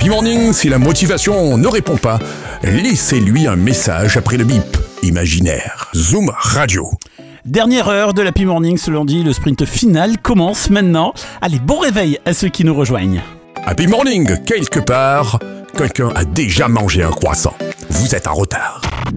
Happy Morning, si la motivation ne répond pas, laissez-lui un message après le bip imaginaire. Zoom Radio. Dernière heure de l'Happy Morning ce lundi, le sprint final commence maintenant. Allez, bon réveil à ceux qui nous rejoignent. Happy Morning, quelque part, quelqu'un a déjà mangé un croissant. Vous êtes en retard.